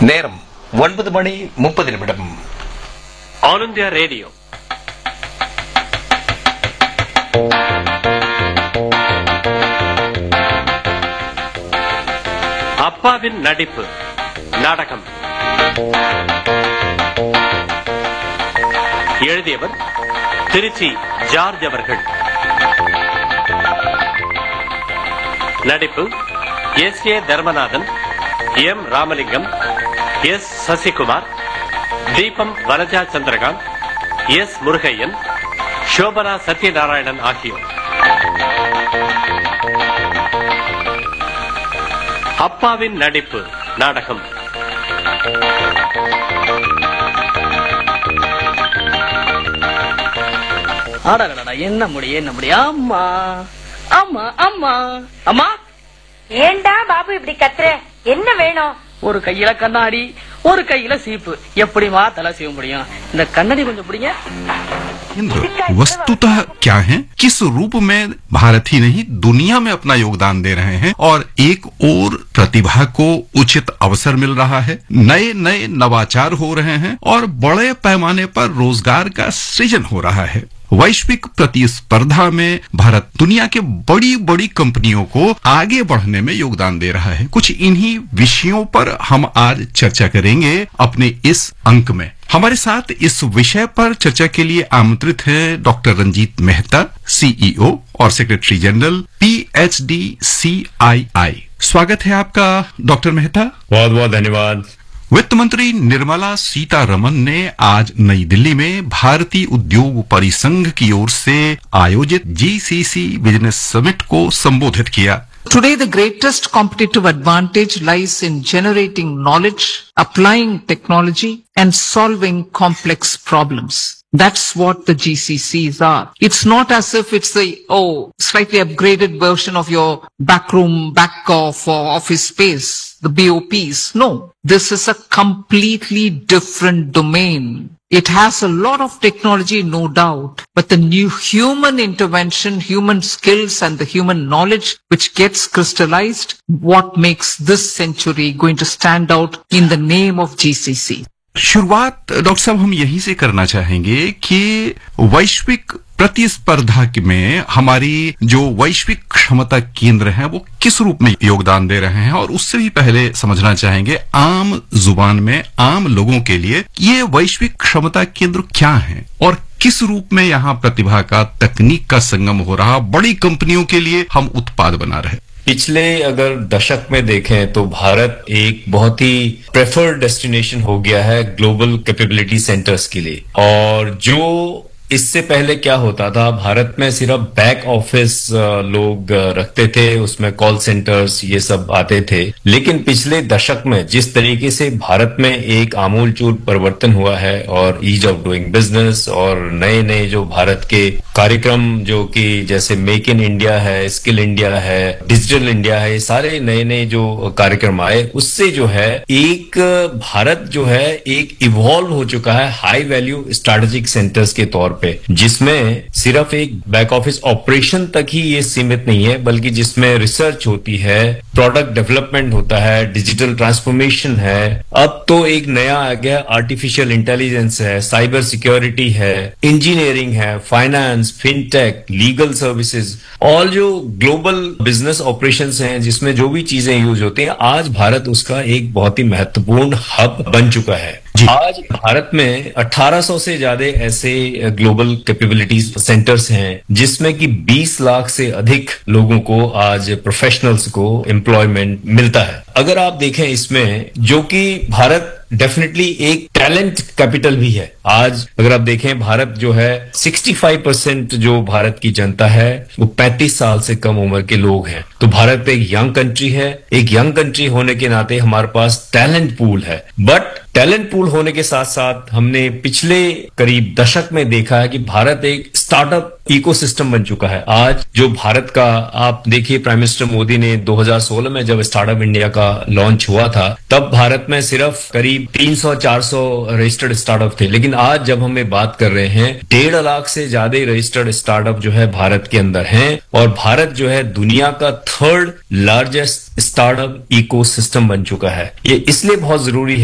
நேரம் 9:30. All India radio. அப்பாவின் நடிப்பு நாடகம். எழுதியவர் திருச்சி ஜார்ஜ் அவர்கள். நடிப்பு SA. Dharmanathan, M. Ramalingam, S. Sasikumar, தீபம் வனஜா சந்திரகாந்த், எஸ். முருகையன், சோபனா சத்யநாராயணன் ஆகியோர். அப்பாவின் நடிப்பு நாடகம். என்ன முடியும் அம்மா அம்மா அம்மா அம்மா. ஏண்டா பாபு இப்படி கத்துற? என்ன வேணும்? ஒரு கையில கண்ணாடி, ஒரு கையில சீப்பு, எப்படிமா தலை செய்ய முடியும்? இந்த கண்ணாடி கொஞ்சம் பிடிங்க. वस्तुतः क्या है, किस रूप में भारत ही नहीं दुनिया में अपना योगदान दे रहे हैं और एक और प्रतिभा को उचित अवसर मिल रहा है, नए नए नवाचार हो रहे हैं और बड़े पैमाने पर रोजगार का सृजन हो रहा है। वैश्विक प्रतिस्पर्धा में भारत दुनिया के बड़ी बड़ी कंपनियों को आगे बढ़ने में योगदान दे रहा है। कुछ इन्हीं विषयों पर हम आज चर्चा करेंगे अपने इस अंक में। हमारे साथ इस विषय पर चर्चा के लिए आमंत्रित है डॉक्टर रंजीत मेहता, सीईओ और सेक्रेटरी जनरल PHD CII। स्वागत है आपका डॉक्टर मेहता। बहुत बहुत धन्यवाद। वित्त मंत्री निर्मला सीतारमन ने आज नई दिल्ली में भारतीय उद्योग परिसंघ की ओर से आयोजित GCC बिजनेस समिट को संबोधित किया। Today, the greatest competitive advantage lies in generating knowledge, applying technology, and solving complex problems. That's what the GCCs are. It's not as if it's the, slightly upgraded version of your backroom, back of office space, the BOPs. No, this is a completely different domain. It has a lot of technology, no doubt, but the new human intervention, human skills and the human knowledge which gets crystallized, what makes this century going to stand out in the name of GCC. शुरुआत doctor साहब हम यहीं से करना चाहेंगे कि वैश्विक प्रतिस्पर्धा में हमारी जो वैश्विक क्षमता केंद्र हैं वो किस रूप में योगदान दे रहे हैं, और उससे भी पहले समझना चाहेंगे आम जुबान में आम लोगों के लिए ये वैश्विक क्षमता केंद्र क्या है और किस रूप में यहाँ प्रतिभा का, तकनीक का संगम हो रहा, बड़ी कंपनियों के लिए हम उत्पाद बना रहे। पिछले अगर दशक में देखें तो भारत एक बहुत ही प्रेफर्ड डेस्टिनेशन हो गया है ग्लोबल कैपेबिलिटी सेंटर्स के लिए। और जो इससे पहले क्या होता था, भारत में सिर्फ बैक ऑफिस लोग रखते थे, उसमें कॉल सेंटर्स ये सब आते थे। लेकिन पिछले दशक में जिस तरीके से भारत में एक आमूलचूल परिवर्तन हुआ है और ईज ऑफ डूइंग बिजनेस और नए नए जो भारत के कार्यक्रम जो कि जैसे मेक इन इंडिया है, स्किल इंडिया है, डिजिटल इंडिया है, ये सारे नए नए जो कार्यक्रम आए, उससे जो है एक भारत जो है एक इवॉल्व हो चुका है हाई वैल्यू स्ट्रेटेजिक सेंटर्स के तौर पे, जिसमें सिर्फ एक बैक ऑफिस ऑपरेशन तक ही ये सीमित नहीं है, बल्कि जिसमें रिसर्च होती है, प्रोडक्ट डेवलपमेंट होता है, डिजिटल ट्रांसफॉर्मेशन है, अब तो एक नया आ गया आर्टिफिशियल इंटेलिजेंस है, साइबर सिक्योरिटी है, इंजीनियरिंग है, फाइनेंस, फिनटेक, लीगल सर्विसेज, और जो ग्लोबल बिजनेस ऑपरेशंस हैं जिसमें जो भी चीजें यूज होती हैं, आज भारत उसका एक बहुत ही महत्वपूर्ण हब बन चुका है। आज भारत में 1800 से ज्यादा ऐसे ग्लोबल कैपेबिलिटी सेंटर्स हैं जिसमें कि 20 लाख से अधिक लोगों को आज प्रोफेशनल्स को एम्प्लॉयमेंट मिलता है। अगर आप देखें इसमें जो कि भारत डेफिनेटली एक टैलेंट कैपिटल भी है। आज अगर आप देखें भारत जो है 65% जो भारत की जनता है वो 35 साल से कम उम्र के लोग हैं। तो भारत एक यंग कंट्री है। एक यंग कंट्री होने के नाते हमारे पास टैलेंट पूल है, बट टैलेंट पूल होने के साथ साथ हमने पिछले करीब दशक में देखा है कि भारत एक स्टार्टअप इकोसिस्टम बन चुका है। आज जो भारत का आप देखिए, प्राइम मिनिस्टर मोदी ने 2016 में जब स्टार्टअप इंडिया का लॉन्च हुआ था तब भारत में सिर्फ करीब 300-400 रजिस्टर्ड स्टार्टअप थे, लेकिन आज जब हमें बात कर रहे हैं 1.5 लाख से ज्यादा रजिस्टर्ड स्टार्टअप जो है भारत के अंदर हैं, और भारत जो है दुनिया का 3rd लार्जेस्ट स्टार्टअप इकोसिस्टम बन चुका है। ये इसलिए बहुत जरूरी है